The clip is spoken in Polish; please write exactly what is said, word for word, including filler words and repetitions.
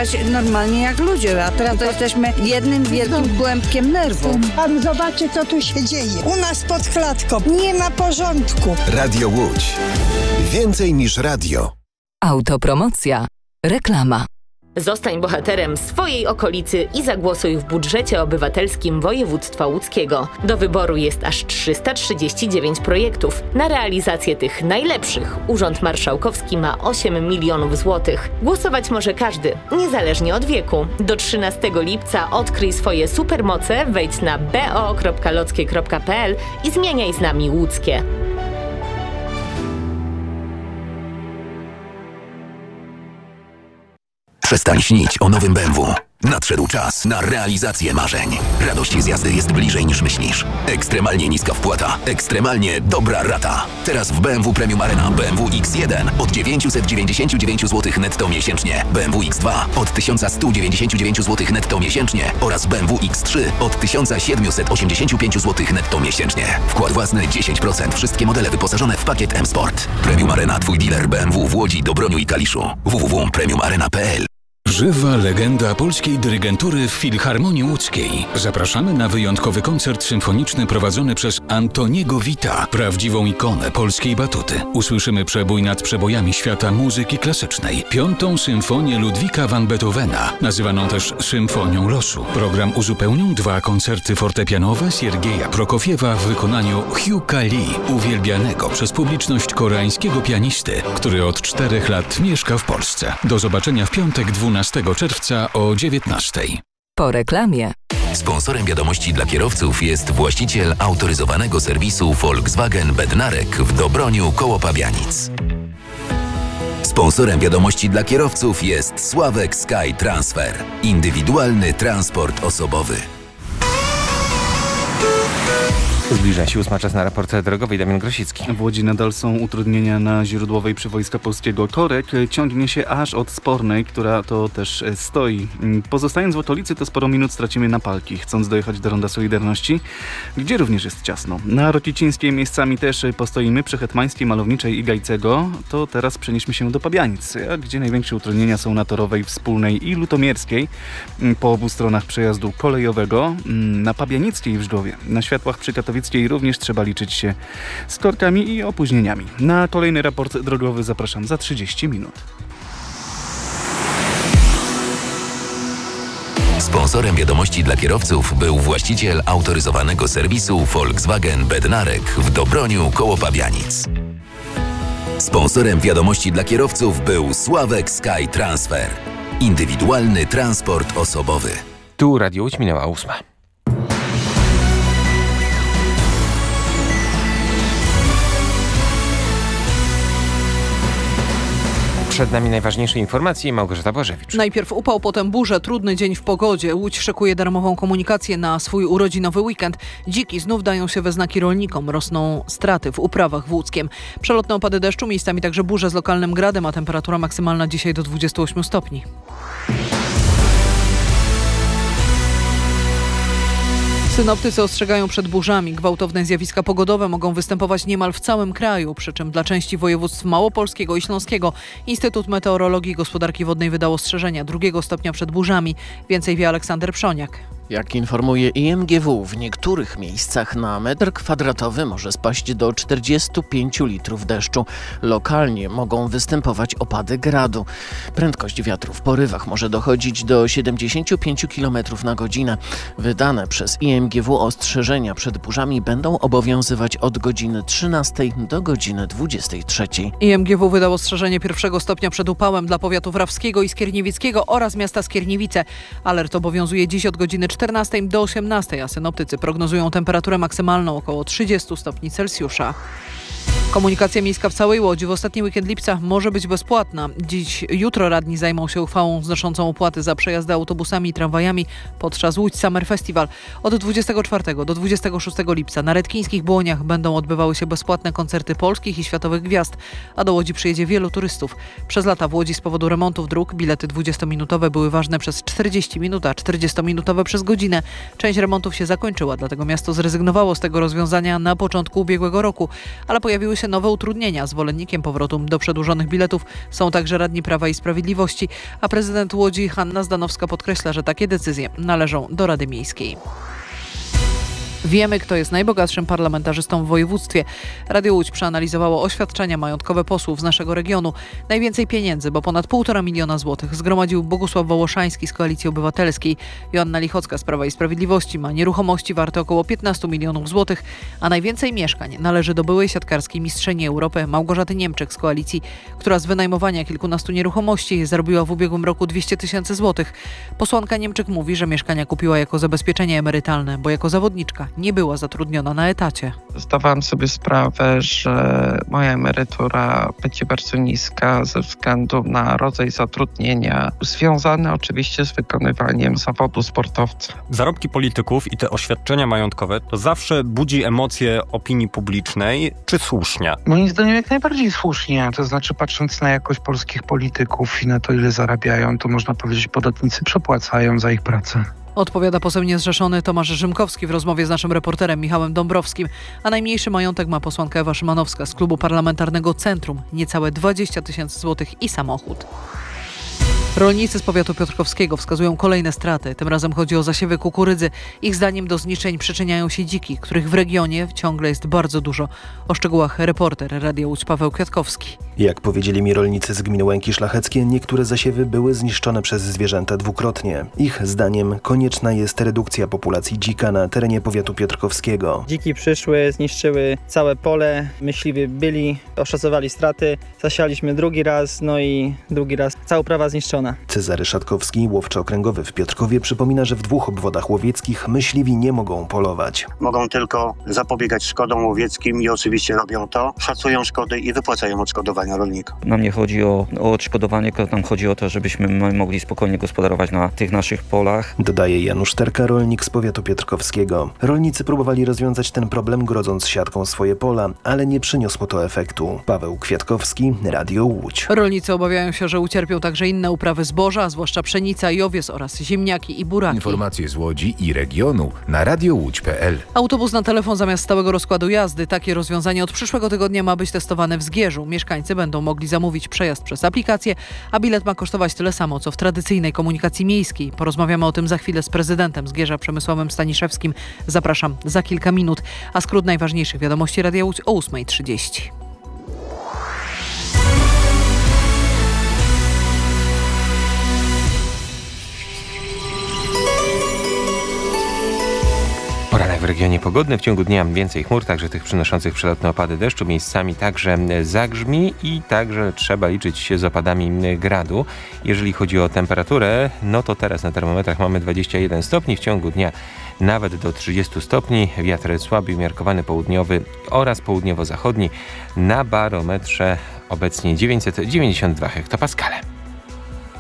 mieszkać normalnie jak ludzie, a teraz to jesteśmy jednym wielkim kłębkiem nerwów. Pan zobaczy, co tu się dzieje. U nas pod klatką nie ma porządku. Radio Łódź. Więcej niż radio. Autopromocja. Reklama. Zostań bohaterem swojej okolicy i zagłosuj w budżecie obywatelskim województwa łódzkiego. Do wyboru jest aż trzysta trzydzieści dziewięć projektów. Na realizację tych najlepszych Urząd Marszałkowski ma osiem milionów złotych. Głosować może każdy, niezależnie od wieku. Do trzynastego lipca odkryj swoje supermoce, wejdź na b o kropka lockie kropka p l i zmieniaj z nami łódzkie. Przestań śnić o nowym B M W. Nadszedł czas na realizację marzeń. Radość z jazdy jest bliżej niż myślisz. Ekstremalnie niska wpłata. Ekstremalnie dobra rata. Teraz w B M W Premium Arena B M W X jeden od dziewięćset dziewięćdziesiąt dziewięć złotych netto miesięcznie. B M W X dwa od tysiąc sto dziewięćdziesiąt dziewięć złotych netto miesięcznie. Oraz B M W X trzy od tysiąc siedemset osiemdziesiąt pięć złotych netto miesięcznie. Wkład własny dziesięć procent. Wszystkie modele wyposażone w pakiet M-Sport. Premium Arena, twój dealer B M W w Łodzi, Dobroniu i Kaliszu. w w w kropka premium arena kropka p l. Żywa legenda polskiej dyrygentury w Filharmonii Łódzkiej. Zapraszamy na wyjątkowy koncert symfoniczny prowadzony przez Antoniego Wita, prawdziwą ikonę polskiej batuty. Usłyszymy przebój nad przebojami świata muzyki klasycznej. Piątą symfonię Ludwika van Beethovena, nazywaną też Symfonią Losu. Program uzupełnią dwa koncerty fortepianowe Siergieja Prokofiewa w wykonaniu Hugh Lee, uwielbianego przez publiczność koreańskiego pianisty, który od czterech lat mieszka w Polsce. Do zobaczenia w piątek dwunastego czerwca o dziewiętnastej. Po reklamie. Sponsorem wiadomości dla kierowców jest właściciel autoryzowanego serwisu Volkswagen Bednarek w Dobroniu koło Pabianic. Sponsorem wiadomości dla kierowców jest Sławek Sky Transfer. Indywidualny transport osobowy. Zbliża się ósma, czas na raport drogowy. Damian Grosicki. W Łodzi nadal są utrudnienia na Źródłowej przy Wojska Polskiego. Korek ciągnie się aż od Spornej, która to też stoi. Pozostając w okolicy, to sporo minut stracimy na Palki, chcąc dojechać do Ronda Solidarności, gdzie również jest ciasno. Na Rokicińskiej miejscami też postoimy, przy Hetmańskiej, Malowniczej i Gajcego. To teraz przenieśmy się do Pabianic, gdzie największe utrudnienia są na Torowej, Wspólnej i Lutomierskiej, po obu stronach przejazdu kolejowego. Na Pabianickiej w Żdłowie, na światłach przy Katowickiej również trzeba liczyć się z korkami i opóźnieniami. Na kolejny raport drogowy zapraszam za trzydzieści minut. Sponsorem wiadomości dla kierowców był właściciel autoryzowanego serwisu Volkswagen Bednarek w Dobroniu koło Pabianic. Sponsorem wiadomości dla kierowców był Sławek Sky Transfer. Indywidualny transport osobowy. Tu Radio Łódź, minęła ósma. Przed nami najważniejsze informacje. Małgorzata Bożewicz. Najpierw upał, potem burze, trudny dzień w pogodzie. Łódź szykuje darmową komunikację na swój urodzinowy weekend. Dziki znów dają się we znaki rolnikom. Rosną straty w uprawach w Łódzkiem. Przelotne opady deszczu, miejscami także burze z lokalnym gradem, a temperatura maksymalna dzisiaj do dwudziestu ośmiu stopni. Synoptycy ostrzegają przed burzami. Gwałtowne zjawiska pogodowe mogą występować niemal w całym kraju, przy czym dla części województw małopolskiego i śląskiego Instytut Meteorologii i Gospodarki Wodnej wydał ostrzeżenia drugiego stopnia przed burzami. Więcej wie Aleksander Przoniak. Jak informuje I M G W, w niektórych miejscach na metr kwadratowy może spaść do czterdziestu pięciu litrów deszczu. Lokalnie mogą występować opady gradu. Prędkość wiatru w porywach może dochodzić do siedemdziesięciu pięciu kilometrów na godzinę. Wydane przez I M G W ostrzeżenia przed burzami będą obowiązywać od godziny trzynastej do godziny dwudziestej trzeciej. I M G W wydał ostrzeżenie pierwszego stopnia przed upałem dla powiatów rawskiego i skierniewickiego oraz miasta Skierniewice. Alert obowiązuje dziś od godziny czternastej do osiemnastej, a synoptycy prognozują temperaturę maksymalną około trzydziestu stopni Celsjusza. Komunikacja miejska w całej Łodzi w ostatni weekend lipca może być bezpłatna. Dziś, jutro radni zajmą się uchwałą znoszącą opłaty za przejazdy autobusami i tramwajami podczas Łódź Summer Festival. Od dwudziestego czwartego do dwudziestego szóstego lipca na redkińskich Błoniach będą odbywały się bezpłatne koncerty polskich i światowych gwiazd, a do Łodzi przyjedzie wielu turystów. Przez lata w Łodzi z powodu remontów dróg bilety dwudziestominutowe były ważne przez czterdzieści minut, a czterdziestominutowe przez godzinę. Część remontów się zakończyła, dlatego miasto zrezygnowało z tego rozwiązania na początku ubiegłego roku, ale pojawiły się się nowe utrudnienia. Zwolennikiem powrotu do przedłużonych biletów są także radni Prawa i Sprawiedliwości, a prezydent Łodzi Hanna Zdanowska podkreśla, że takie decyzje należą do Rady Miejskiej. Wiemy, kto jest najbogatszym parlamentarzystą w województwie. Radio Łódź przeanalizowało oświadczenia majątkowe posłów z naszego regionu. Najwięcej pieniędzy, bo ponad półtora miliona złotych, zgromadził Bogusław Wołoszański z Koalicji Obywatelskiej. Joanna Lichocka z Prawa i Sprawiedliwości ma nieruchomości warte około piętnaście milionów złotych, a najwięcej mieszkań należy do byłej siatkarskiej mistrzyni Europy Małgorzaty Niemczyk z Koalicji, która z wynajmowania kilkunastu nieruchomości zarobiła w ubiegłym roku dwieście tysięcy złotych. Posłanka Niemczyk mówi, że mieszkania kupiła jako zabezpieczenie emerytalne, bo jako zawodniczka nie była zatrudniona na etacie. Zdawałam sobie sprawę, że moja emerytura będzie bardzo niska ze względu na rodzaj zatrudnienia, związany oczywiście z wykonywaniem zawodu sportowca. Zarobki polityków i te oświadczenia majątkowe to zawsze budzi emocje opinii publicznej. Czy słusznie? Moim zdaniem jak najbardziej słusznie. To znaczy, patrząc na jakość polskich polityków i na to, ile zarabiają, to można powiedzieć, podatnicy przepłacają za ich pracę. Odpowiada poseł niezrzeszony Tomasz Rzymkowski w rozmowie z naszym reporterem Michałem Dąbrowskim. A najmniejszy majątek ma posłanka Ewa Szymanowska z klubu parlamentarnego Centrum. Niecałe dwadzieścia tysięcy złotych i samochód. Rolnicy z powiatu piotrkowskiego wskazują kolejne straty. Tym razem chodzi o zasiewy kukurydzy. Ich zdaniem do zniszczeń przyczyniają się dziki, których w regionie ciągle jest bardzo dużo. O szczegółach reporter Radia Łódź Paweł Kwiatkowski. Jak powiedzieli mi rolnicy z gminy Łęki Szlacheckie, niektóre zasiewy były zniszczone przez zwierzęta dwukrotnie. Ich zdaniem konieczna jest redukcja populacji dzika na terenie powiatu piotrkowskiego. Dziki przyszły, zniszczyły całe pole, myśliwi byli, oszacowali straty, zasialiśmy drugi raz, no i drugi raz cała uprawa zniszczona. Cezary Szatkowski, łowczy okręgowy w Piotrkowie, przypomina, że w dwóch obwodach łowieckich myśliwi nie mogą polować. Mogą tylko zapobiegać szkodom łowieckim i oczywiście robią to, szacują szkody i wypłacają odszkodowania rolnikom. Nam nie chodzi o, o odszkodowanie, tylko nam chodzi o to, żebyśmy mogli spokojnie gospodarować na tych naszych polach. Dodaje Janusz Terka, rolnik z powiatu piotrkowskiego. Rolnicy próbowali rozwiązać ten problem, grodząc siatką swoje pola, ale nie przyniosło to efektu. Paweł Kwiatkowski, Radio Łódź. Rolnicy obawiają się, że ucierpią także inne uprawy zboża, zwłaszcza pszenica i owies oraz ziemniaki i buraki. Informacje z Łodzi i regionu na radio łódź kropka p l. Autobus na telefon zamiast stałego rozkładu jazdy. Takie rozwiązanie od przyszłego tygodnia ma być testowane w Zgierzu. Mieszkańcy będą mogli zamówić przejazd przez aplikację, a bilet ma kosztować tyle samo, co w tradycyjnej komunikacji miejskiej. Porozmawiamy o tym za chwilę z prezydentem Zgierza Przemysławem Staniszewskim. Zapraszam za kilka minut. A skrót najważniejszych wiadomości Radia Łódź o ósma trzydzieści. Poranek w regionie pogodny. W ciągu dnia więcej chmur, także tych przynoszących przelotne opady deszczu. Miejscami także zagrzmi i także trzeba liczyć się z opadami gradu. Jeżeli chodzi o temperaturę, no to teraz na termometrach mamy dwadzieścia jeden stopni. W ciągu dnia nawet do trzydziestu stopni. Wiatr słaby, umiarkowany południowy oraz południowo-zachodni. Na barometrze obecnie dziewięćset dziewięćdziesiąt dwa hektopaskale.